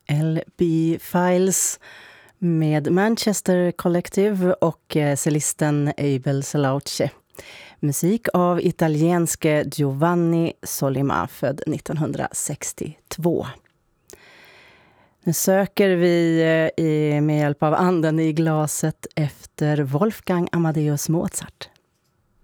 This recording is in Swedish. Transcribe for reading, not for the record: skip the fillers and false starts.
LB Files med Manchester Collective och cellisten Abel Salauce. Musik av italienske Giovanni Sollima, född 1962. Nu söker vi med hjälp av anden i glaset efter Wolfgang Amadeus Mozart.